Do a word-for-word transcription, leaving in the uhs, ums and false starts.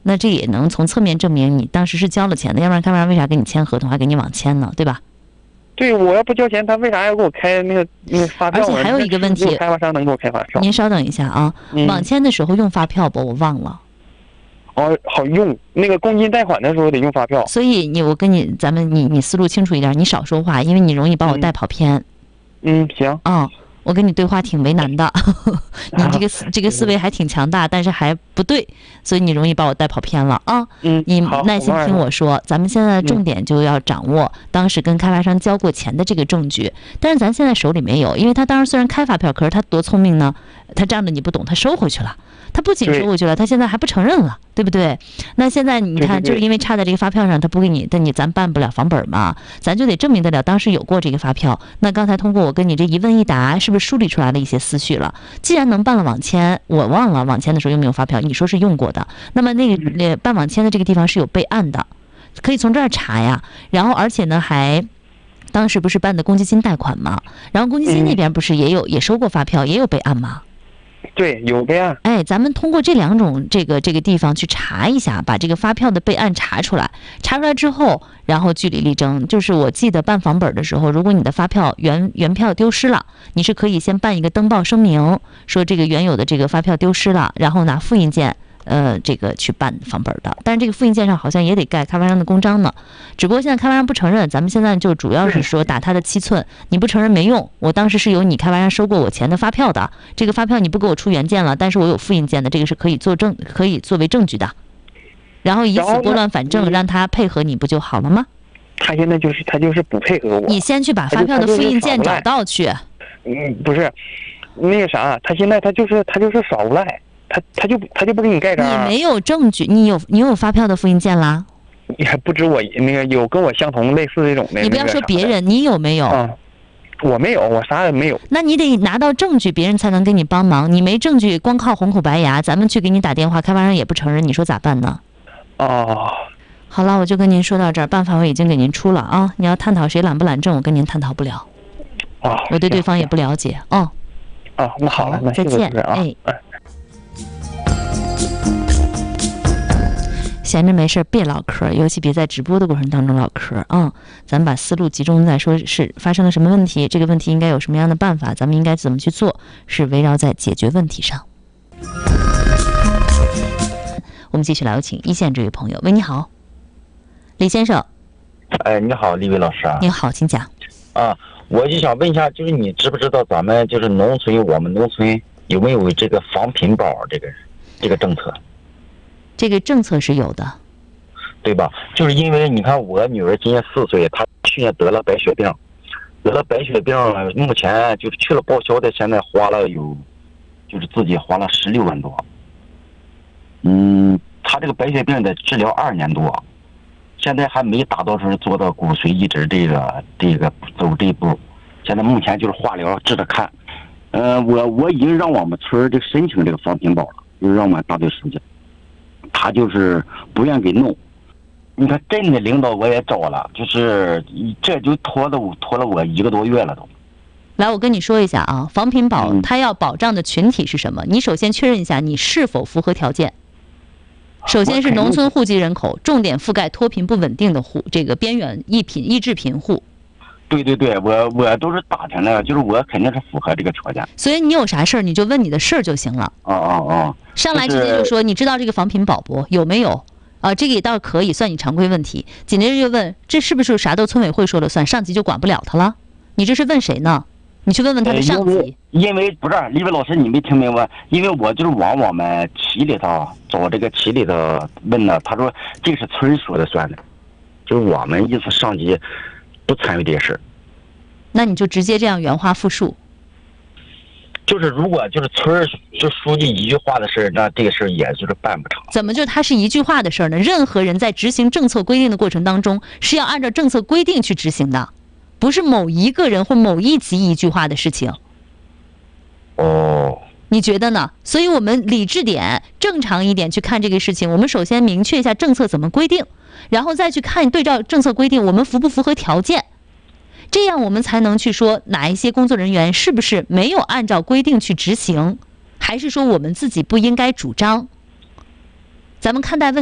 那这也能从侧面证明你当时是交了钱的，要不然开发商为啥跟你签合同还给你网签呢？对吧？ 对，我要不交钱，他为啥要给我开那个那个发票？ 而且还有一个问题， 开发商能给我开发票？ 您稍等一下啊， 嗯、 网签的时候用发票不？我忘了。 哦，好用。那个公积金贷款的时候得用发票。 所以你，我跟你，咱们你你思路清楚一点，你少说话，因为你容易把我带跑偏。 嗯，嗯行。 啊、哦。我跟你对话挺为难的，你这个这个思维还挺强大，但是还不对，所以你容易把我带跑偏了啊！ 嗯， 你耐心听我说，咱们现在重点就要掌握当时跟开发商交过钱的这个证据，但是咱现在手里没有，因为他当时虽然开发票，可是他多聪明呢，他仗着你不懂，他收回去了。他不仅收回去了，他现在还不承认了，对不对？那现在你看，就是因为差在这个发票上，他不给你，但你咱办不了房本嘛，咱就得证明得了当时有过这个发票。那刚才通过我跟你这一问一答，是不是梳理出来了一些思绪了？既然能办了网签，我忘了网签的时候用没有发票，你说是用过的，那么那个办网签的这个地方是有备案的，可以从这儿查呀。然后而且呢还。当时不是办的公积金贷款吗？然后公积金那边不是也有、嗯、也收过发票，也有备案吗？ 对，有备案。 哎，咱们通过这两种这个这个地方去查一下，把这个发票的备案查出来。查出来之后，然后据理力争。就是我记得办房本的时候，如果你的发票原原票丢失了，你是可以先办一个登报声明，说这个原有的这个发票丢失了，然后拿复印件。呃，这个去办房本的，但是这个复印件上好像也得盖开发商的公章呢，只不过现在开发商不承认，咱们现在就主要是说打他的七寸，你不承认没用，我当时是有你开发商收过我钱的发票的，这个发票你不给我出原件了，但是我有复印件的，这个是可以作证，可以作为证据的，然后以此拨乱反正，让他配合你不就好了吗？ 他现在就是他就是不配合我， 你先去把发票的复印件找到去。 嗯，不是，那个啥，他现在他就是他就是耍无赖。他他就他就不给你盖章、啊， 你没有证据，你有你有发票的复印件啦？ 也不止我那个有跟我相同类似这种的。 你不要说别人，你有没有？ 啊、嗯，我没有，我啥也没有。 那你得拿到证据，别人才能给你帮忙。你没证据，光靠红口白牙，咱们去给你打电话，开发商也不承认，你说咋办呢？ 哦， 好了，我就跟您说到这儿，办法我已经给您出了啊。你要探讨谁懒不懒政，我跟您探讨不了。 哦， 我对对方也不了解哦。 哦，那好了，那再见啊。 哎。闲着没事别唠嗑，尤其别在直播的过程当中唠嗑啊、嗯！咱们把思路集中在说是发生了什么问题，这个问题应该有什么样的办法，咱们应该怎么去做，是围绕在解决问题上。我们继续来有请一线这位朋友，喂，你好，李先生。 哎，你好，李伟老师啊。 你好，请讲。 啊，我就想问一下，就是你知不知道咱们就是农村，我们农村有没有这个防贫保这个这个政策？ 这个政策是有的， 对吧？就是因为你看我女儿今年四岁，她去年得了白血病，得了白血病，目前就是去了报销的，现在花了有，就是自己花了十六万多。嗯，她这个白血病得治疗二年多，现在还没达到说做到骨髓移植这个这个走这一步，现在目前就是化疗治着看。呃，我我已经让我们村这个申请这个防贫保了，就是让我们大队书记。他就是不愿给弄，你看镇的领导我也找了，就是这就拖了拖了我一个多月了都。 来，我跟你说一下啊，防贫保嗯它要保障的群体是什么？你首先确认一下你是否符合条件。首先是农村户籍人口，重点覆盖脱贫不稳定的户，这个边缘易贫易致贫户。 对对对，我我都是打听的，就是我肯定是符合这个条件。 所以你有啥事儿你就问你的事儿就行了。 哦哦哦。 上来直接就说你知道这个防贫保不？有没有？啊，这个也倒可以算你常规问题。紧接着就问这是不是啥都村委会说了算，上级就管不了他了？你这是问谁呢？你去问问他的上级。 因为因为不是李伟老师，你没听明白？因为我就是往我们旗里头找这个旗里头问呢，他说这是村说的算的，就是我们意思上级不参与这些事。 那你就直接这样原话复述。 就是如果就是村就书记一句话的事，那这个事也就是办不成。 怎么就他是一句话的事呢？任何人在执行政策规定的过程当中，是要按照政策规定去执行的，不是某一个人或某一级一句话的事情。 哦， 你觉得呢？所以我们理智点、正常一点去看这个事情。我们首先明确一下政策怎么规定，然后再去看对照政策规定我们符不符合条件。这样我们才能去说哪一些工作人员是不是没有按照规定去执行，还是说我们自己不应该主张。咱们看待问题